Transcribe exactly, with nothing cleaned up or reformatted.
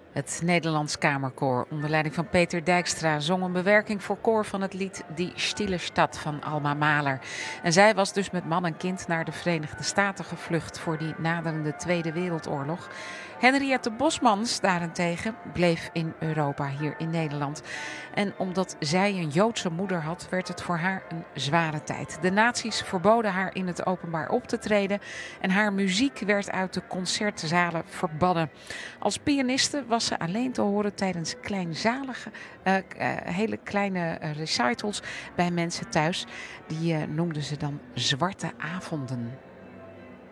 Het Nederlands Kamerkoor onder leiding van Peter Dijkstra zong een bewerking voor koor van het lied Die Stille Stad van Alma Mahler. En zij was dus met man en kind naar de Verenigde Staten gevlucht voor die naderende Tweede Wereldoorlog. Henriette Bosmans daarentegen bleef in Europa, hier in Nederland. En omdat zij een Joodse moeder had, werd het voor haar een zware tijd. De nazi's verboden haar in het openbaar op te treden en haar muziek werd uit de concertzalen verbannen. Als pianiste was ze alleen te horen tijdens kleinzalige, uh, uh, hele kleine uh, recitals bij mensen thuis. Die uh, noemden ze dan zwarte avonden.